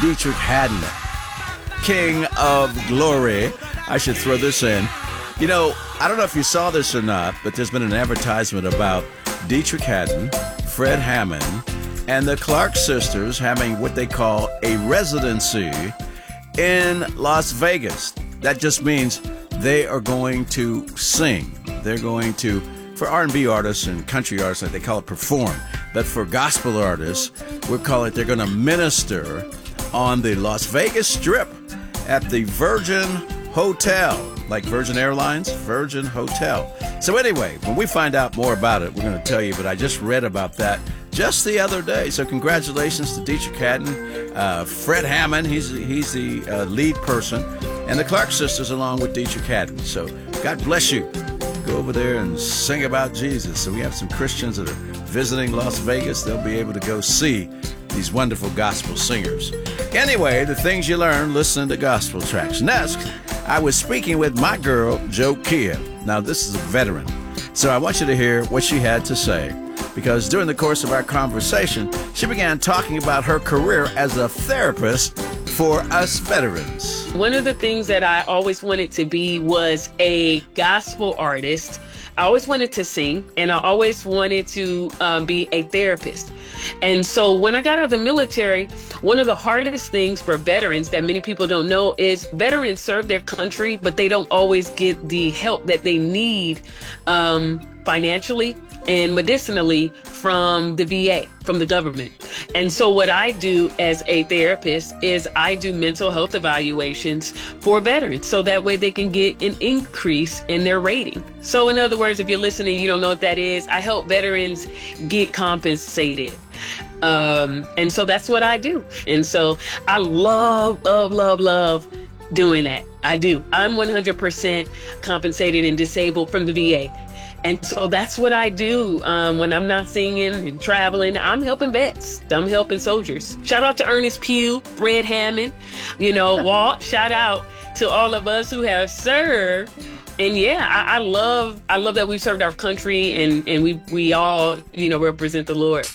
Dietrich Haddon, King of Glory. I should throw this in. You know, I don't know if you saw this or not, but there's been an advertisement about Dietrich Haddon, Fred Hammond, and the Clark sisters having what they call a residency in Las Vegas. That just means they are going to sing. They're going to, for R&B artists and country artists, like they call it perform. But for gospel artists, we'll call it they're going to minister on the Las Vegas Strip at the Virgin Hotel, like Virgin Airlines, Virgin Hotel. So anyway, when we find out more about it, we're going to tell you, but I just read about that just the other day. So congratulations to Dietrich Haddon, Fred Hammond, he's the lead person, and the Clark sisters along with Dietrich Haddon. So God bless you. Go over there and sing about Jesus. So we have some Christians that are visiting Las Vegas. They'll be able to go see these wonderful gospel singers. Anyway, the things you learn listening to gospel tracks. Next, I was speaking with my girl, Jo Kia. Now, this is a veteran, so I want you to hear what she had to say, because during the course of our conversation, she began talking about her career as a therapist for us veterans. One of the things that I always wanted to be was a gospel artist. I always wanted to sing, and I always wanted to be a therapist. And so when I got out of the military, one of the hardest things for veterans that many people don't know is veterans serve their country, but they don't always get the help that they need financially and medicinally from the VA, from the government. And so what I do as a therapist is I do mental health evaluations for veterans, so that way they can get an increase in their rating. So in other words, if you're listening, you don't know what that is, I help veterans get compensated. And so that's what I do. And so I love doing that. I do. I'm 100% compensated and disabled from the VA. And so that's what I do when I'm not singing and traveling. I'm helping vets. I'm helping soldiers. Shout out to Ernest Pugh, Fred Hammond, Walt. Shout out to all of us who have served. And yeah, I love that we served our country, and we all, represent the Lord.